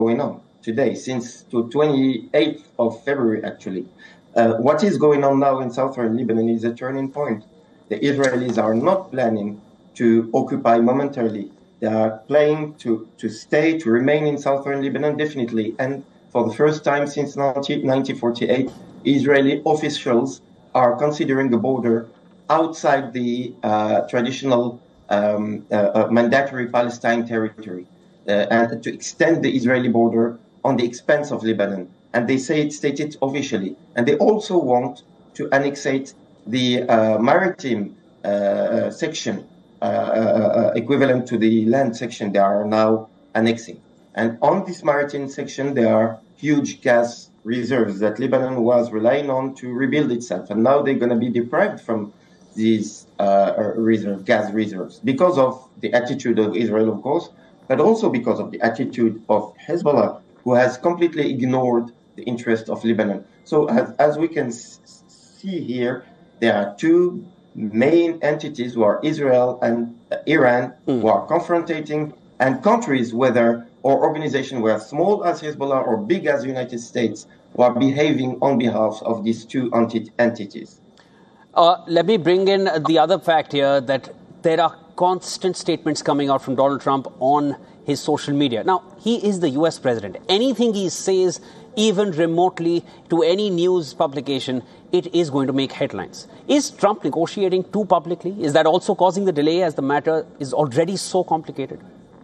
going on today, since the 28th of February, actually. What is going on now in southern Lebanon is a turning point. The Israelis are not planning to occupy momentarily. They are planning to stay, to remain in southern Lebanon definitely. And for the first time since 1948, Israeli officials are considering the border outside the traditional mandatory Palestine territory and to extend the Israeli border on the expense of Lebanon. And they state it officially. And they also want to annexate the maritime section, equivalent to the land section they are now annexing. And on this maritime section, there are huge gas reserves that Lebanon was relying on to rebuild itself. And now they're going to be deprived from these gas reserves because of the attitude of Israel, of course, but also because of the attitude of Hezbollah, who has completely ignored the interest of Lebanon. So as we can see here, there are two main entities who are Israel and Iran who are confronting, and countries, whether or organizations, whether small as Hezbollah or big as the United States, who are behaving on behalf of these two entities. Let me bring in the other fact here that there are constant statements coming out from Donald Trump on his social media. Now, he is the US president. Anything he says, even remotely, to any news publication, it is going to make headlines. Is Trump negotiating too publicly? Is that also causing the delay as the matter is already so complicated?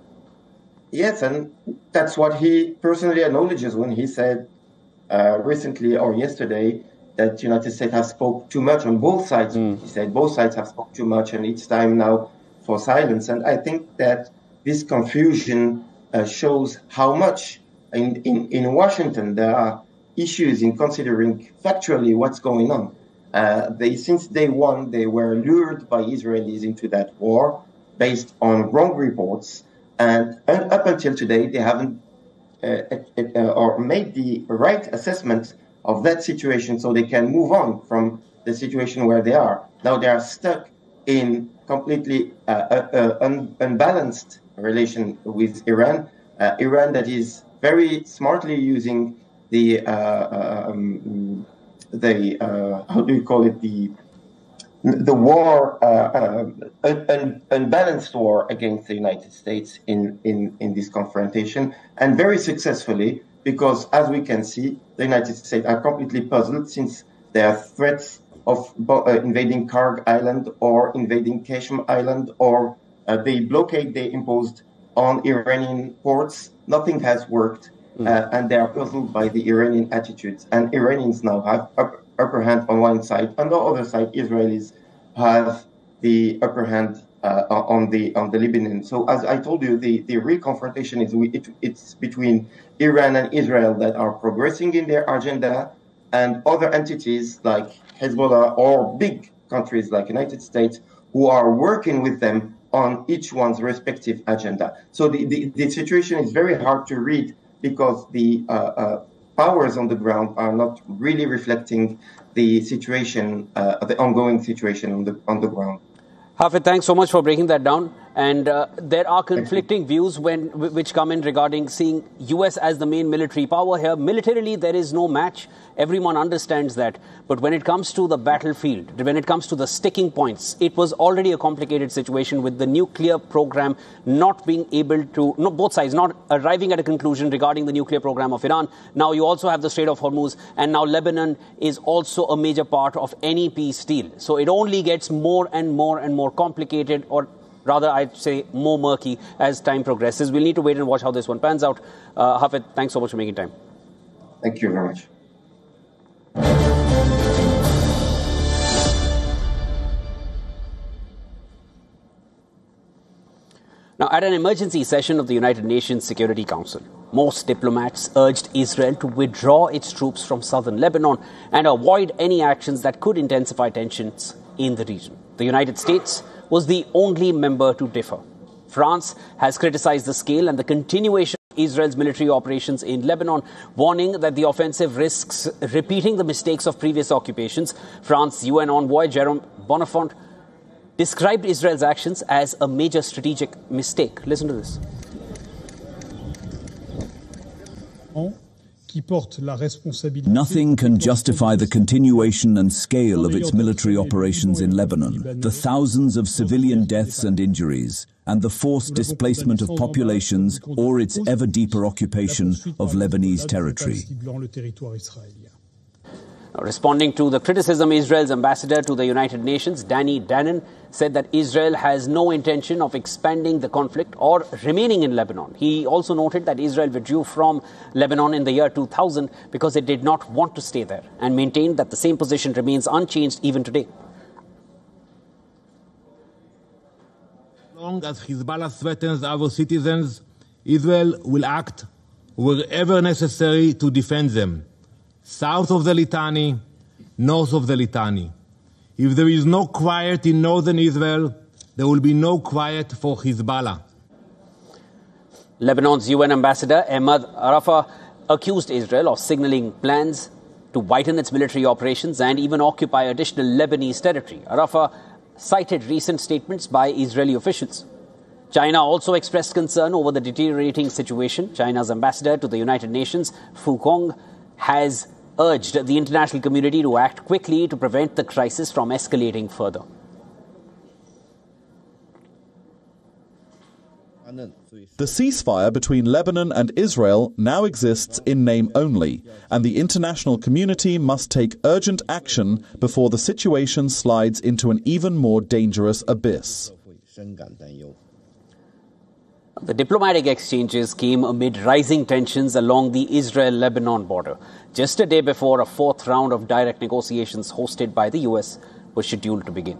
Yes, and that's what he personally acknowledges when he said recently or yesterday that the United States has spoke too much on both sides. He said both sides have spoke too much and it's time now for silence. And I think that this confusion shows how much in Washington there are issues in considering factually what's going on. Since day one, they were lured by Israelis into that war based on wrong reports. And up until today, they haven't or made the right assessment of that situation so they can move on from the situation where they are. Now they are stuck in completely unbalanced relation with Iran. Iran that is very smartly using the how do you call it, the war, unbalanced war against the United States in this confrontation, and very successfully, because as we can see, the United States are completely puzzled since there are threats of invading Karg Island or invading Qashm Island or the blockade they imposed on Iranian ports. Nothing has worked, and they are puzzled by the Iranian attitudes. And Iranians now have upper hand on one side. On the other side, Israelis have the upper hand on the Lebanon. So as I told you, the real confrontation it's between Iran and Israel that are progressing in their agenda, and other entities like Hezbollah or big countries like United States who are working with them on each one's respective agenda. So the situation is very hard to read because the powers on the ground are not really reflecting the situation, the ongoing situation on the ground. Hafid, thanks so much for breaking that down. And there are conflicting views which come in regarding seeing US as the main military power here. Militarily, there is no match. Everyone understands that. But when it comes to the battlefield, when it comes to the sticking points, it was already a complicated situation with the nuclear program not being able to, no, both sides not arriving at a conclusion regarding the nuclear program of Iran. Now you also have the Strait of Hormuz, and now Lebanon is also a major part of any peace deal. So it only gets more and more and more complicated, or rather, I'd say more murky as time progresses. We'll need to wait and watch how this one pans out. Hafid, thanks so much for making time. Thank you very much. Now, at an emergency session of the United Nations Security Council, most diplomats urged Israel to withdraw its troops from southern Lebanon and avoid any actions that could intensify tensions in the region. The United States was the only member to differ. France has criticized the scale and the continuation of Israel's military operations in Lebanon, warning that the offensive risks repeating the mistakes of previous occupations. France's UN envoy, Jérôme Bonifant, described Israel's actions as a major strategic mistake. Listen to this. Nothing can justify the continuation and scale of its military operations in Lebanon, the thousands of civilian deaths and injuries, and the forced displacement of populations or its ever deeper occupation of Lebanese territory. Responding to the criticism, Israel's ambassador to the United Nations, Danny Danon, said that Israel has no intention of expanding the conflict or remaining in Lebanon. He also noted that Israel withdrew from Lebanon in the year 2000 because it did not want to stay there, and maintained that the same position remains unchanged even today. As long as Hezbollah threatens our citizens, Israel will act wherever necessary to defend them. South of the Litani, north of the Litani. If there is no quiet in northern Israel, there will be no quiet for Hezbollah. Lebanon's UN ambassador, Ahmad Arafah, accused Israel of signaling plans to widen its military operations and even occupy additional Lebanese territory. Arafah cited recent statements by Israeli officials. China also expressed concern over the deteriorating situation. China's ambassador to the United Nations, Fu Kong, has urged the international community to act quickly to prevent the crisis from escalating further. The ceasefire between Lebanon and Israel now exists in name only, and the international community must take urgent action before the situation slides into an even more dangerous abyss. The diplomatic exchanges came amid rising tensions along the Israel-Lebanon border, just a day before a fourth round of direct negotiations hosted by the US was scheduled to begin.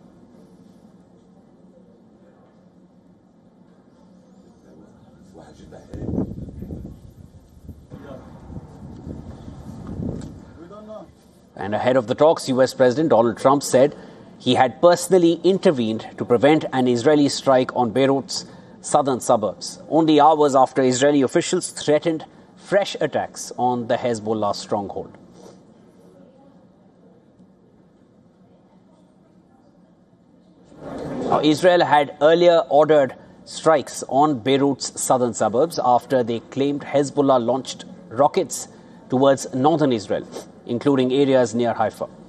And ahead of the talks, US President Donald Trump said he had personally intervened to prevent an Israeli strike on Beirut's southern suburbs, only hours after Israeli officials threatened fresh attacks on the Hezbollah stronghold. Now, Israel had earlier ordered strikes on Beirut's southern suburbs after they claimed Hezbollah launched rockets towards northern Israel, including areas near Haifa.